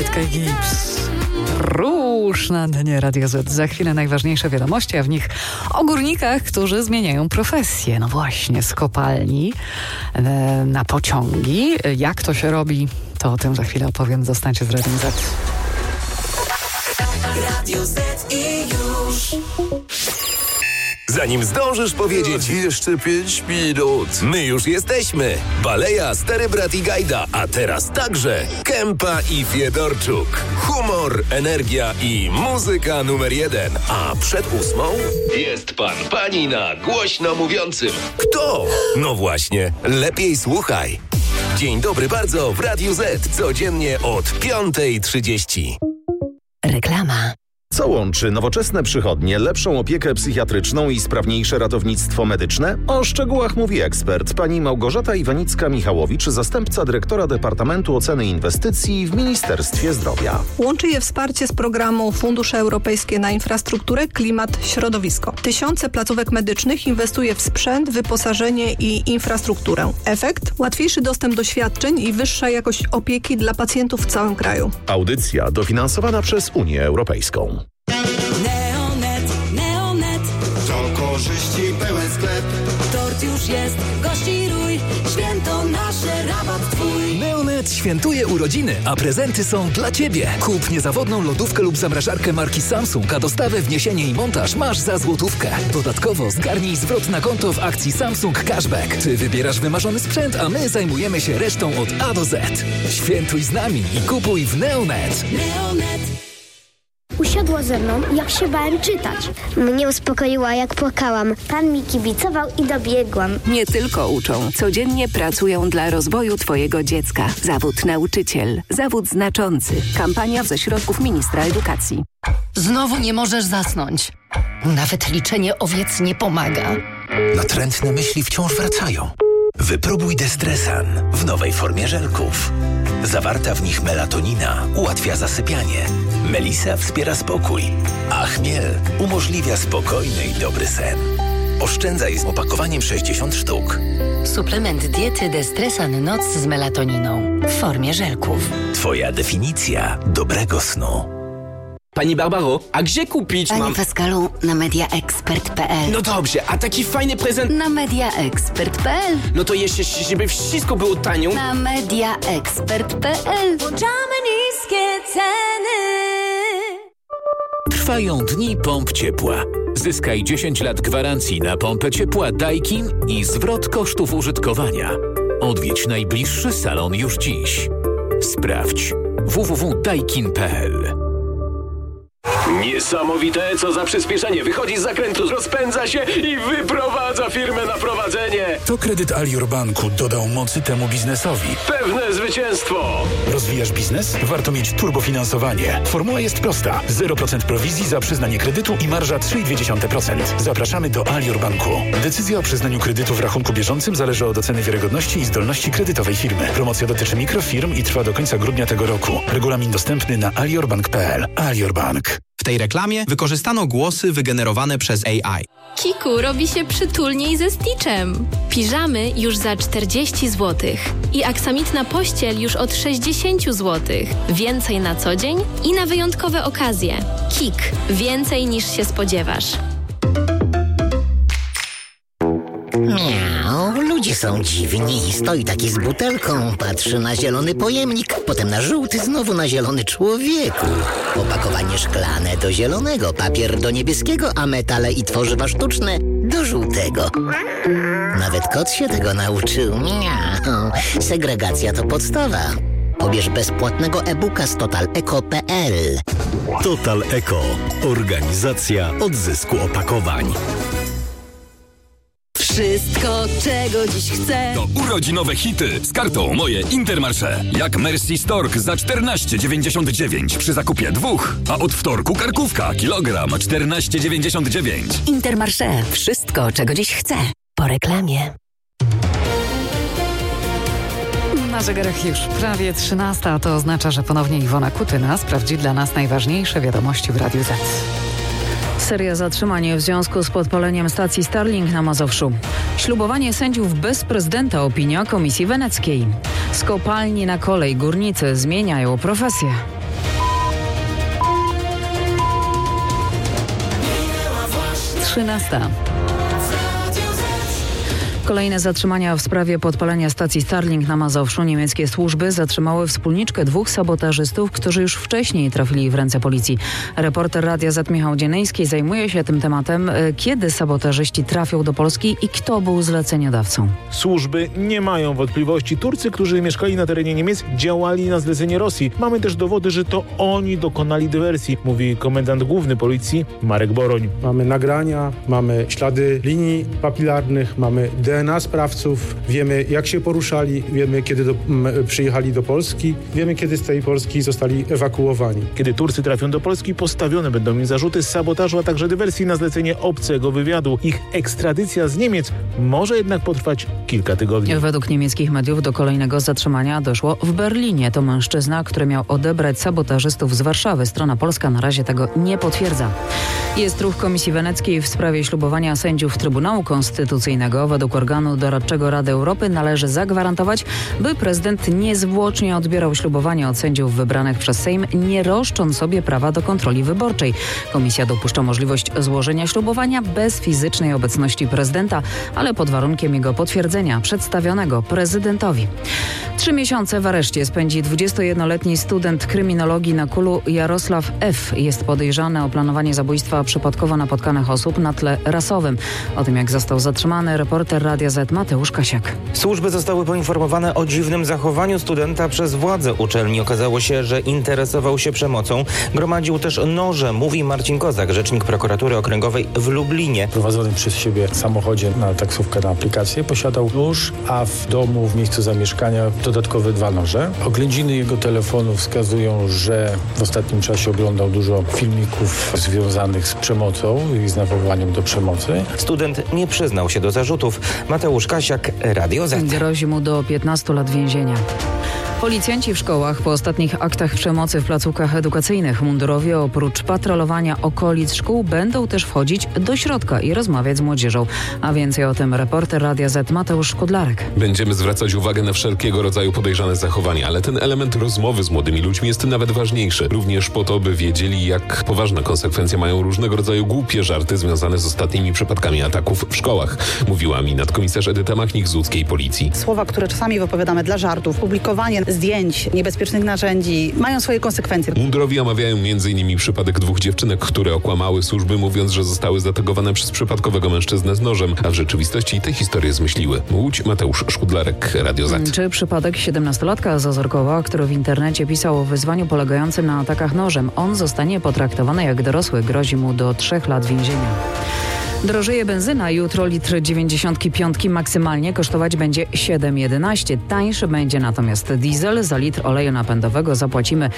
Beatka i Gibbs. Róż na antenie Radio Z. Za chwilę najważniejsze wiadomości, a w nich o górnikach, którzy zmieniają profesję. No właśnie, z kopalni na pociągi. Jak to się robi, to o tym za chwilę opowiem. Zostańcie z Radiem Z. Radio Z i już. Zanim zdążysz powiedzieć jeszcze 5 minut. my już jesteśmy. Baleja, Stary Brat i Gajda, a teraz także Kępa i Fiedorczuk. Humor, energia i muzyka numer 1. A przed 8 jest pani na głośno mówiącym. Kto? No właśnie, lepiej słuchaj. Dzień dobry bardzo w Radiu Z. Codziennie od 5:30. Reklama. Co łączy nowoczesne przychodnie, lepszą opiekę psychiatryczną i sprawniejsze ratownictwo medyczne? O szczegółach mówi ekspert, pani Małgorzata Iwanicka-Michałowicz, zastępca dyrektora Departamentu Oceny Inwestycji w Ministerstwie Zdrowia. Łączy je wsparcie z programu Fundusze Europejskie na infrastrukturę, klimat, środowisko. Tysiące placówek medycznych inwestuje w sprzęt, wyposażenie i infrastrukturę. Efekt? Łatwiejszy dostęp do świadczeń i wyższa jakość opieki dla pacjentów w całym kraju. Audycja dofinansowana przez Unię Europejską. Neonet, To korzyści pełen sklep. tort już jest, gości rój, święto nasze, rabat twój. Neonet świętuje urodziny, a prezenty są dla Ciebie. Kup niezawodną lodówkę lub zamrażarkę marki Samsung, a dostawę, wniesienie i montaż masz za złotówkę. Dodatkowo zgarnij zwrot na konto w akcji Samsung Cashback. Ty wybierasz wymarzony sprzęt, a my zajmujemy się resztą od A do Z. Świętuj z nami i kupuj w Neonet. Neonet. Usiadła ze mną, jak się bałem czytać. Mnie uspokoiła, jak płakałam. Pan mi kibicował i dobiegłam. Nie tylko uczą, codziennie pracują dla rozwoju Twojego dziecka. Zawód nauczyciel. Zawód znaczący. Kampania ze środków Ministra Edukacji. Znowu nie możesz zasnąć. Nawet liczenie owiec nie pomaga. Natrętne myśli wciąż wracają. Wypróbuj Destresan w nowej formie żelków. Zawarta w nich melatonina ułatwia zasypianie. Melisa wspiera spokój, a chmiel umożliwia spokojny i dobry sen. Oszczędzaj z opakowaniem 60 sztuk. Suplement diety Destresan Noc z melatoniną w formie żelków. Twoja definicja dobrego snu. Pani Barbaro, a gdzie kupić Panie Pascalu, na mediaexpert.pl. No dobrze, a taki fajny prezent... Na mediaexpert.pl. No to jeszcze, żeby wszystko było tanio. Na mediaexpert.pl. Włączamy niskie ceny. Trwają dni pomp ciepła. Zyskaj 10 lat gwarancji na pompę ciepła Daikin i zwrot kosztów użytkowania. Odwiedź najbliższy salon już dziś. Sprawdź www.daikin.pl. Niesamowite, co za przyspieszenie. Wychodzi z zakrętu, rozpędza się i wyprowadza firmę na prowadzenie. To kredyt Alior Banku dodał mocy temu biznesowi. Pewne zwycięstwo. Rozwijasz biznes? Warto mieć turbofinansowanie. Formuła jest prosta. 0% prowizji za przyznanie kredytu i marża 3,2%. Zapraszamy do Alior Banku. Decyzja o przyznaniu kredytu w rachunku bieżącym zależy od oceny wiarygodności i zdolności kredytowej firmy. Promocja dotyczy mikrofirm i trwa do końca grudnia tego roku. Regulamin dostępny na aliorbank.pl. Alior Bank. W tej reklamie wykorzystano głosy wygenerowane przez AI. Kiku robi się przytulniej ze Stitchem. Piżamy już za 40 zł i aksamitna pościel już od 60 zł. Więcej na co dzień i na wyjątkowe okazje. Kik. Więcej niż się spodziewasz. Miau, ludzie są dziwni. Stoi taki z butelką, patrzy na zielony pojemnik, potem na żółty, znowu na zielony człowieku. Opakowanie szklane do zielonego, papier do niebieskiego, a metale i tworzywa sztuczne do żółtego. Nawet kot się tego nauczył. Miau, segregacja to podstawa. Pobierz bezpłatnego e-booka z totaleko.pl. Total Eko. Organizacja odzysku opakowań. Wszystko, czego dziś chcę. To urodzinowe hity z kartą Moje Intermarché. Jak Mercy Stork za 14,99 przy zakupie 2, a od wtorku karkówka kilogram 14,99. Intermarché. Wszystko, czego dziś chcę. Po reklamie. Na zegarach już prawie 13, a to oznacza, że ponownie Iwona Kutyna sprawdzi dla nas najważniejsze wiadomości w Radiu Z. Seria zatrzymań w związku z podpaleniem stacji Starlink na Mazowszu. Ślubowanie sędziów bez prezydenta, opinia Komisji Weneckiej. Z kopalni na kolej górnicy zmieniają profesję. 13. Kolejne zatrzymania w sprawie podpalenia stacji Starlink na Mazowszu. Niemieckie służby zatrzymały wspólniczkę 2 sabotażystów, którzy już wcześniej trafili w ręce policji. Reporter Radia Z Michał Dzienyjski zajmuje się tym tematem. Kiedy sabotażyści trafią do Polski i kto był zleceniodawcą? Służby nie mają wątpliwości. Turcy, którzy mieszkali na terenie Niemiec, działali na zlecenie Rosji. Mamy też dowody, że to oni dokonali dywersji, mówi komendant główny policji Marek Boroń. Mamy nagrania, mamy ślady linii papilarnych, mamy DNA sprawców, wiemy jak się poruszali, wiemy kiedy przyjechali do Polski, wiemy kiedy z tej Polski zostali ewakuowani. Kiedy Turcy trafią do Polski, postawione będą im zarzuty sabotażu, a także dywersji na zlecenie obcego wywiadu. Ich ekstradycja z Niemiec może jednak potrwać kilka tygodni. Według niemieckich mediów do kolejnego zatrzymania doszło w Berlinie. To mężczyzna, który miał odebrać sabotażystów z Warszawy. Strona polska na razie tego nie potwierdza. Jest ruch Komisji Weneckiej w sprawie ślubowania sędziów Trybunału Konstytucyjnego. Według organu doradczego Rady Europy należy zagwarantować, by prezydent niezwłocznie odbierał ślubowanie od sędziów wybranych przez Sejm, nie roszcząc sobie prawa do kontroli wyborczej. Komisja dopuszcza możliwość złożenia ślubowania bez fizycznej obecności prezydenta, ale pod warunkiem jego potwierdzenia przedstawionego prezydentowi. 3 miesiące w areszcie spędzi 21-letni student kryminologii na Kulu Jarosław F. Jest podejrzany o planowanie zabójstwa przypadkowo napotkanych osób na tle rasowym. O tym, jak został zatrzymany, reporter Radia Z Mateusz Kasiak. Służby zostały poinformowane o dziwnym zachowaniu studenta przez władze uczelni. Okazało się, że interesował się przemocą. Gromadził też noże, mówi Marcin Kozak, rzecznik prokuratury okręgowej w Lublinie. W prowadzonym przez siebie samochodzie na taksówkę, na aplikację posiadał nóż, a w domu, w miejscu zamieszkania dodatkowe 2 noże. Oględziny jego telefonu wskazują, że w ostatnim czasie oglądał dużo filmików związanych z przemocą i z nawoływaniem do przemocy. Student nie przyznał się do zarzutów. Mateusz Kasiak, Radio Z. Grozi mu do 15 lat więzienia. Policjanci w szkołach po ostatnich aktach przemocy w placówkach edukacyjnych mundurowie oprócz patrolowania okolic szkół będą też wchodzić do środka i rozmawiać z młodzieżą. A więcej o tym reporter Radia Z Mateusz Szkudlarek. Będziemy zwracać uwagę na wszelkiego rodzaju podejrzane zachowania, ale ten element rozmowy z młodymi ludźmi jest nawet ważniejszy. Również po to, by wiedzieli, jak poważne konsekwencje mają różnego rodzaju głupie żarty związane z ostatnimi przypadkami ataków w szkołach, mówiła mi nadkomisarz Edyta Machnik z łódzkiej policji. Słowa, które czasami wypowiadamy dla żartów, publikowanie zdjęć niebezpiecznych narzędzi mają swoje konsekwencje. Mundurowi omawiają m.in. przypadek 2 dziewczynek, które okłamały służby, mówiąc, że zostały zaatakowane przez przypadkowego mężczyznę z nożem, a w rzeczywistości te historie zmyśliły. Łódź, Mateusz Szkudlarek, Radio Z. Czy przypadek 17-latka z Ozorkowa, który w internecie pisał o wyzwaniu polegającym na atakach nożem. On zostanie potraktowany jak dorosły. Grozi mu do 3 lat więzienia. Drożeje benzyna. Jutro litr 95 maksymalnie kosztować będzie 7,11. Tańszy będzie natomiast diesel. Za litr oleju napędowego zapłacimy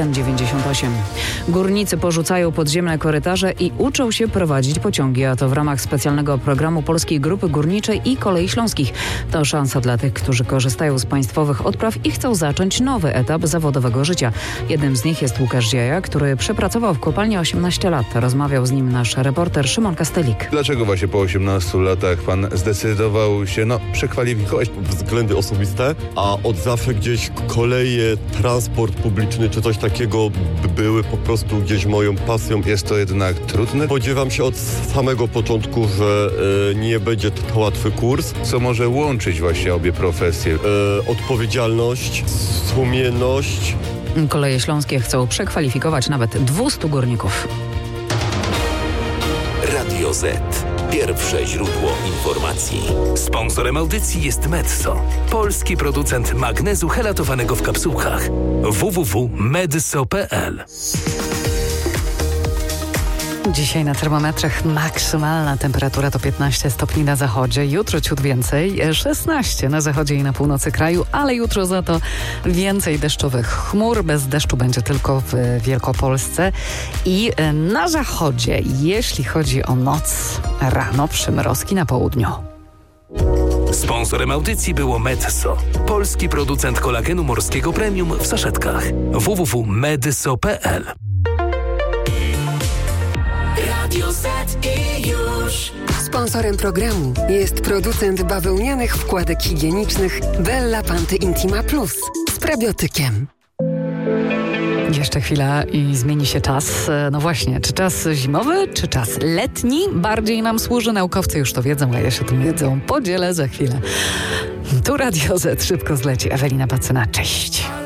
7,98. Górnicy porzucają podziemne korytarze i uczą się prowadzić pociągi, a to w ramach specjalnego programu Polskiej Grupy Górniczej i Kolei Śląskich. To szansa dla tych, którzy korzystają z państwowych odpraw i chcą zacząć nowy etap zawodowego życia. Jednym z nich jest Łukasz Dzieja, który przepracował w kopalni 18 lat. Rozmawiał z nim nasz reporter Szymon Kastelik. Dlaczego właśnie po 18 latach pan zdecydował się przekwalifikować względy osobiste, a od zawsze gdzieś koleje, transport publiczny czy coś takiego były po prostu gdzieś moją pasją. Jest to jednak trudne? Spodziewam się od samego początku, że nie będzie to łatwy kurs. Co może łączyć właśnie obie profesje? Odpowiedzialność, sumienność. Koleje Śląskie chcą przekwalifikować nawet 200 górników. Radio Z. Pierwsze źródło informacji. Sponsorem audycji jest Medso, polski producent magnezu helatowanego w kapsułkach. www.medso.pl. Dzisiaj na termometrach maksymalna temperatura to 15 stopni na zachodzie. Jutro ciut więcej, 16 na zachodzie i na północy kraju, ale jutro za to więcej deszczowych chmur. Bez deszczu będzie tylko w Wielkopolsce i na zachodzie, jeśli chodzi o noc, rano przymrozki na południu. Sponsorem audycji było Medso, polski producent kolagenu morskiego premium w saszetkach. www.medso.pl. Sponsorem programu jest producent bawełnianych wkładek higienicznych Bella Panty Intima Plus z prebiotykiem. Jeszcze chwila i zmieni się czas. No właśnie, czy czas zimowy, czy czas letni bardziej nam służy? Naukowcy już to wiedzą, a ja się tym wiedzą podzielę za chwilę. Tu Radio Z szybko zleci. Ewelina Pacyna, cześć.